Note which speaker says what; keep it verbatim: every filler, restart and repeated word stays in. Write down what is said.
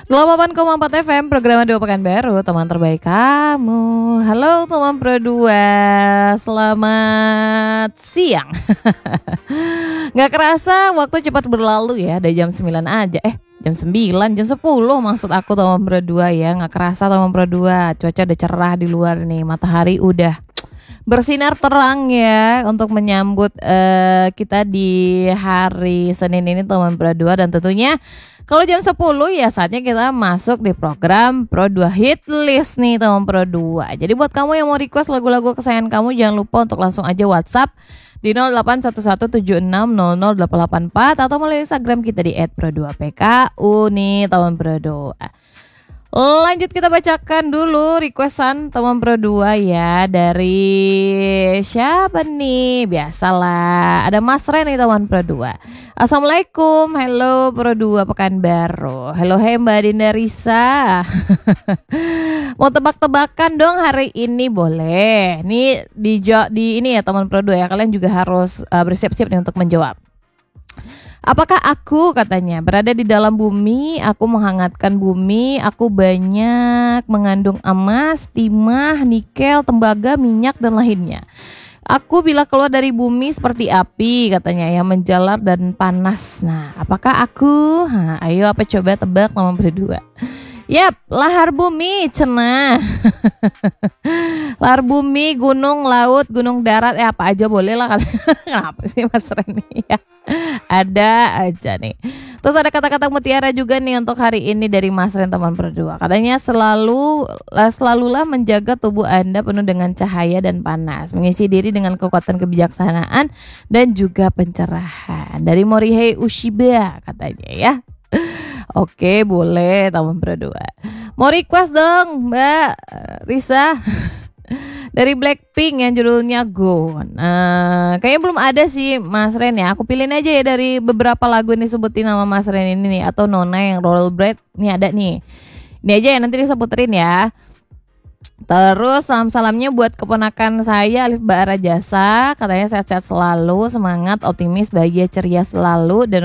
Speaker 1: delapan koma empat F M, program Dua Pekanbaru, teman terbaik kamu. Halo teman Pro dua, selamat siang. Gak kerasa waktu cepat berlalu ya, udah jam sembilan aja. Eh jam sembilan, jam sepuluh maksud aku teman Pro dua ya. Gak kerasa teman Pro dua, cuaca udah cerah di luar nih, matahari udah bersinar terang ya untuk menyambut uh, kita di hari Senin ini teman Pro dua. Dan tentunya kalau jam sepuluh ya saatnya kita masuk di program Pro dua Hit List nih teman Pro dua. Jadi buat kamu yang mau request lagu-lagu kesayangan kamu, jangan lupa untuk langsung aja WhatsApp di nol delapan satu satu tujuh enam nol nol delapan delapan empat atau melalui Instagram kita di et pro dua p k u nih teman Pro dua. Lanjut kita bacakan dulu requestan teman Pro dua ya. Dari siapa nih? Biasalah, ada Mas Ren nih teman Pro dua. Assalamualaikum, hello Pro dua Pekanbaru. Hello hey Mbak Dinda Risa. Mau tebak-tebakan dong hari ini boleh. Nih di, di ini ya teman Pro dua ya. Kalian juga harus uh, bersiap-siap nih untuk menjawab. Apakah aku, katanya, berada di dalam bumi, aku menghangatkan bumi, aku banyak mengandung emas, timah, nikel, tembaga, minyak, dan lainnya. Aku bila keluar dari bumi seperti api, katanya, yang menjalar dan panas. Nah, apakah aku? Nah, ayo apa coba tebak nomor berdua. Yap, lahar bumi, cenah. Lahar bumi, gunung, laut, gunung darat, ya apa aja boleh lah. Kenapa sih Mas Ren ya? Ada aja nih. Terus ada kata-kata mutiara juga nih untuk hari ini dari Mas Ren teman Pro dua. Katanya selalu selalulah menjaga tubuh Anda penuh dengan cahaya dan panas, mengisi diri dengan kekuatan kebijaksanaan dan juga pencerahan. Dari Morihei Ushiba katanya ya. Oke, boleh teman Pro dua. Mau request dong Mbak Risa. Dari Blackpink yang judulnya Go. Nah, kayaknya belum ada sih Mas Ren ya. Aku pilihin aja ya dari beberapa lagu yang disebutin nama Mas Ren ini nih. Atau Nona yang Rollerblade. Nih ada nih. Ini aja ya nanti disebutin ya. Terus salam-salamnya buat keponakan saya Alif Bara Jasa. Katanya sehat-sehat selalu, semangat, optimis, bahagia, ceria selalu. Dan